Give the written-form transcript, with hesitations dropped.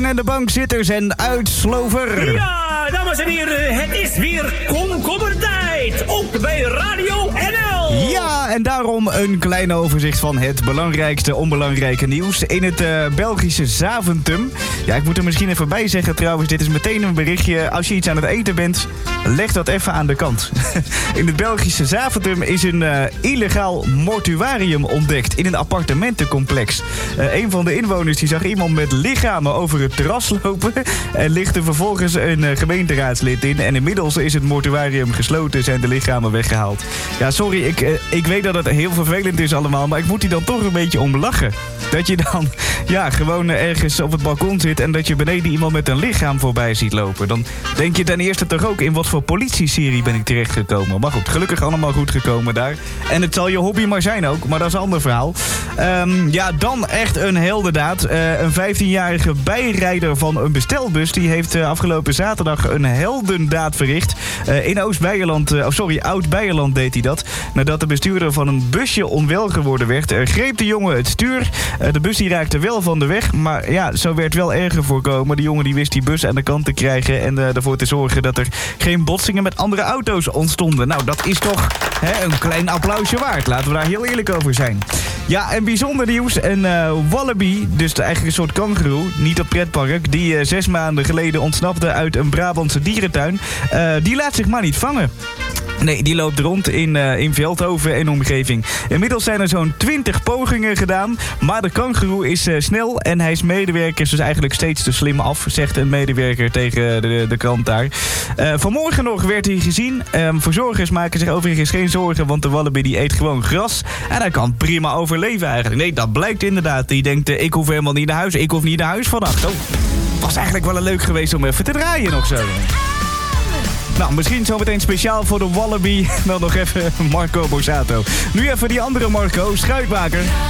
En de bankzitters en uitslover. Ja, dames en heren, het is weer komkommertijd. Ook bij Radio NL. Ja, en daarom een klein overzicht van het belangrijkste onbelangrijke nieuws in het Belgische Zaventem. Ja, ik moet er misschien even bij zeggen trouwens, dit is meteen een berichtje. Als je iets aan het eten bent, leg dat even aan de kant. In het Belgische Zaventem is een illegaal mortuarium ontdekt in een appartementencomplex. Een van de inwoners die zag iemand met lichamen over het terras lopen en lichtte vervolgens een gemeenteraadslid in. En inmiddels is het mortuarium gesloten, zijn de lichamen weggehaald. Ja, sorry, ik weet dat het heel vervelend is allemaal, maar ik moet hier dan toch een beetje om lachen. Dat je dan gewoon ergens op het balkon zit en dat je beneden iemand met een lichaam voorbij ziet lopen. Dan denk je ten eerste toch ook, in wat voor politieserie ben ik terechtgekomen. Maar goed, gelukkig allemaal goed gekomen daar. En het zal je hobby maar zijn ook, maar dat is een ander verhaal. Dan echt een heldendaad. Een 15-jarige bijrijder van een bestelbus, die heeft afgelopen zaterdag een heldendaad verricht. In Oud-Beierland deed hij dat. Nadat de bestuurder van een busje onwel geworden werd, greep de jongen het stuur. De bus die raakte wel van de weg, maar ja, zo werd wel erger voorkomen. De jongen die wist die bus aan de kant te krijgen en ervoor te zorgen dat er geen botsingen met andere auto's ontstonden. Nou, dat is toch een klein applausje waard. Laten we daar heel eerlijk over zijn. Ja, en bijzonder nieuws. Een wallaby, dus eigenlijk een soort kangoeroe, niet op pretpark, die 6 maanden geleden ontsnapte uit een Brabantse dierentuin. Die laat zich maar niet vangen. Nee, die loopt rond in Veldhoven en omgeving. Inmiddels zijn er zo'n 20 pogingen gedaan. Maar de kangoeroe is snel en hij is medewerkers dus eigenlijk steeds te slim af, zegt een medewerker tegen de krant daar. Vanmorgen nog werd hij gezien. Verzorgers maken zich overigens geen zorgen, want de wallaby die eet gewoon gras. En hij kan prima overleven eigenlijk. Nee, dat blijkt inderdaad. Die denkt, ik hoef helemaal niet naar huis. Ik hoef niet naar huis vannacht. Oh, was eigenlijk wel leuk geweest om even te draaien nog zo. Nou, misschien zometeen speciaal voor de wallaby wel nog even Marco Borsato. Nu even die andere Marco, Schuitmaker.